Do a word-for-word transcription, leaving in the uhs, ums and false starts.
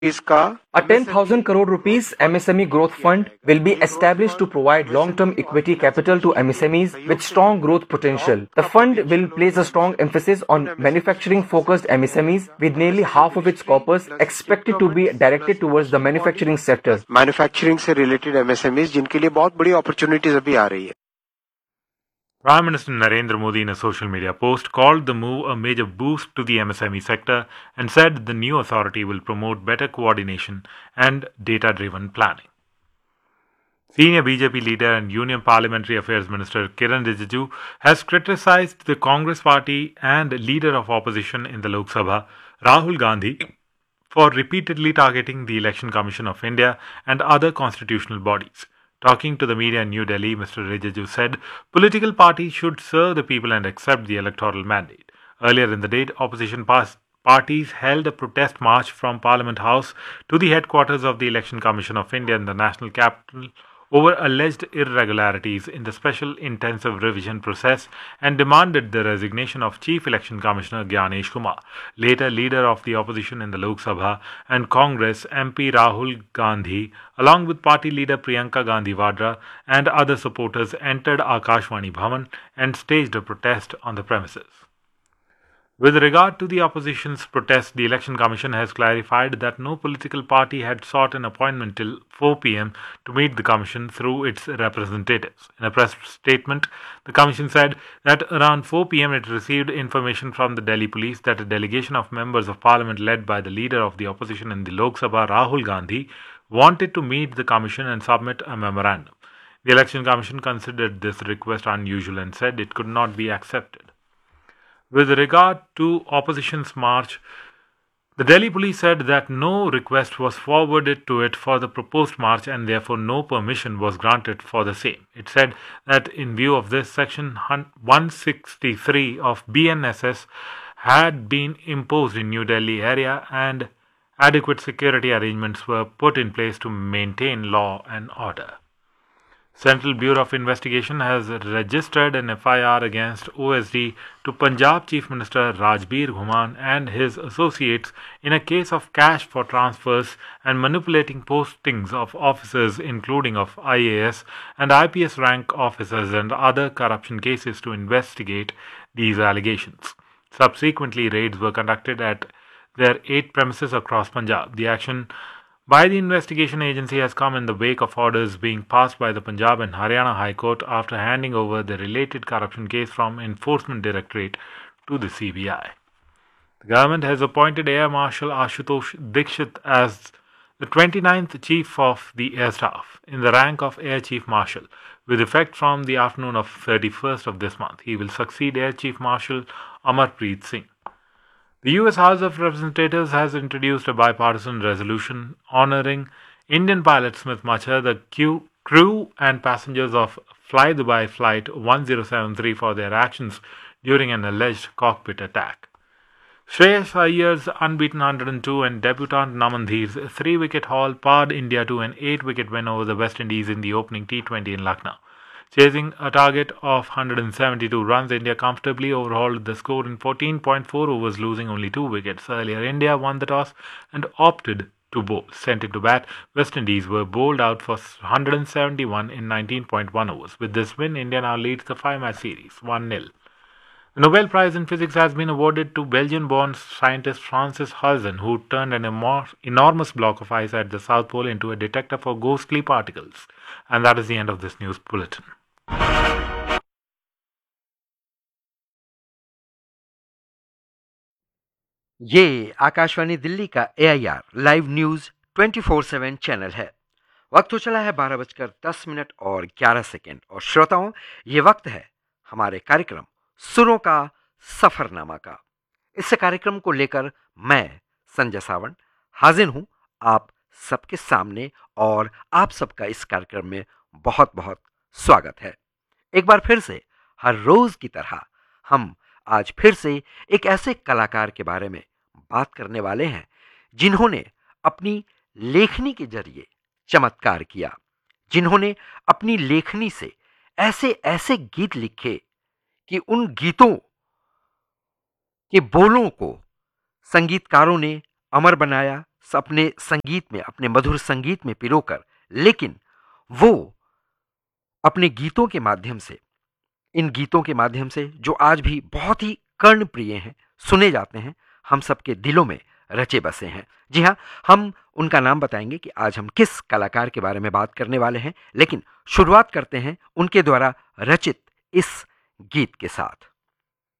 इसका A ten thousand crore rupees M S M E growth fund will be established to provide long-term equity capital to M S M Es with strong growth potential. The fund will place a strong emphasis on manufacturing-focused M S M Es, with nearly half of its corpus expected to be directed towards the manufacturing sector. Manufacturing से related MSMEs जिनके लिए बहुत बड़ी opportunities अभी आ रही है. Prime Minister Narendra Modi in a social media post called the move a major boost to the M S M E sector and said the new authority will promote better coordination and data-driven planning. Senior B J P leader and Union Parliamentary Affairs Minister Kiran Rijiju has criticized the Congress party and leader of opposition in the Lok Sabha, Rahul Gandhi, for repeatedly targeting the Election Commission of India and other constitutional bodies. Talking to the media in New Delhi, Mister Rijiju said political parties should serve the people and accept the electoral mandate. Earlier in the day, opposition parties held a protest march from Parliament House to the headquarters of the Election Commission of India in the national capital over alleged irregularities in the special intensive revision process and demanded the resignation of Chief Election Commissioner Gyanesh Kumar. Later, leader of the opposition in the Lok Sabha and Congress M P Rahul Gandhi, along with party leader Priyanka Gandhi Vadra and other supporters, entered Akashvani Bhavan and staged a protest on the premises. With regard to the opposition's protest, the Election Commission has clarified that no political party had sought an appointment till four p m to meet the Commission through its representatives. In a press statement, the Commission said that around four p m it received information from the Delhi police that a delegation of members of Parliament led by the leader of the opposition in the Lok Sabha, Rahul Gandhi, wanted to meet the Commission and submit a memorandum. The Election Commission considered this request unusual and said it could not be accepted. With regard to opposition's march, the Delhi police said that no request was forwarded to it for the proposed march and therefore no permission was granted for the same. It said that in view of this, Section one sixty-three of B N S S had been imposed in New Delhi area and adequate security arrangements were put in place to maintain law and order. Central Bureau of Investigation has registered an F I R against O S D to Punjab Chief Minister Rajbir Ghuman and his associates in a case of cash for transfers and manipulating postings of officers, including of I A S and I P S rank officers, and other corruption cases to investigate these allegations. Subsequently, raids were conducted at their eight premises across Punjab. The action by the investigation agency has come in the wake of orders being passed by the Punjab and Haryana High Court after handing over the related corruption case from Enforcement Directorate to the C B I. The government has appointed Air Marshal Ashutosh Dikshit as the twenty-ninth Chief of the Air Staff in the rank of Air Chief Marshal, with effect from the afternoon of thirty-first of this month. He will succeed Air Chief Marshal Amarpreet Singh. The U S House of Representatives has introduced a bipartisan resolution honoring Indian pilot Smith Machar, the Q- crew and passengers of Fly Dubai Flight one zero seven three for their actions during an alleged cockpit attack. Shreyas Iyengar's unbeaten one hundred two and debutant Naman Dheer's three-wicket haul parred India to an eight-wicket win over the West Indies in the opening T twenty in Lucknow. Chasing a target of one hundred seventy-two runs, India comfortably overhauled the score in fourteen point four overs, losing only two wickets. Earlier, India won the toss and opted to bowl. Sent into bat, West Indies were bowled out for one hundred seventy-one in nineteen point one overs. With this win, India now leads the five-match series one nil. The Nobel Prize in Physics has been awarded to Belgian-born scientist Francis Halzen, who turned an enormous block of ice at the South Pole into a detector for ghostly particles. And that is the end of this news bulletin. ये आकाशवाणी दिल्ली का ए I R live news twenty four seven channel है। वक्त हो चला है बारह बजकर दस मिनट और ग्यारह सेकेंड और श्रोताओं, ये वक्त है हमारे कार्यक्रम सुरों का सफरनामा का। इस कार्यक्रम को लेकर मैं संजय सावंत हाजिर हूं आप सबके सामने और आप सबका इस कार्यक्रम में बहुत बहुत स्वागत है। एक बार फिर से हर रोज की तरह हम आज फिर से एक ऐसे कलाकार के बारे में बात करने वाले हैं जिन्होंने अपनी लेखनी के जरिए चमत्कार किया, जिन्होंने अपनी लेखनी से ऐसे ऐसे गीत लिखे कि उन गीतों के बोलों को संगीतकारों ने अमर बनाया, अपने संगीत में, अपने मधुर संगीत में पिरोकर, लेकिन वो अपने गीतों के माध्यम से, इन गीतों के माध्यम से जो आज भी बहुत ही कर्णप्रिय हैं, सुने जाते हैं, हम सबके दिलों में रचे बसे हैं। जी हाँ, हम उनका नाम बताएंगे कि आज हम किस कलाकार के बारे में बात करने वाले हैं, लेकिन शुरुआत करते हैं उनके द्वारा रचित इस गीत के साथ।